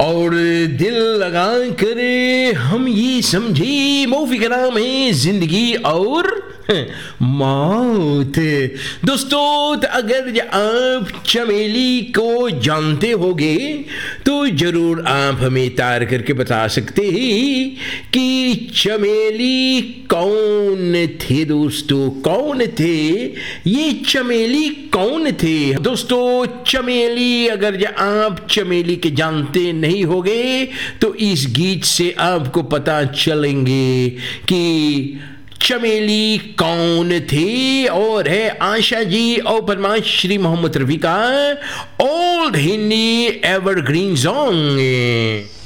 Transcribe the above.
और दिल लगा कर हम ये समझे मूवी का नाम है जिंदगी और मौत। दोस्तों, तो अगर आप चमेली को जानते होगे तो जरूर आप हमें तार करके बता सकते हैं कि चमेली कौन थे। दोस्तों, कौन थे ये चमेली, कौन थे? दोस्तों, चमेली अगर आप चमेली के जानते नहीं होगे तो इस गीत से आपको पता चलेंगे कि चमेली कौन थे। और है आशा जी और पद्माश्री मोहम्मद रफी का ओल्ड हिंदी एवरग्रीन सॉन्ग।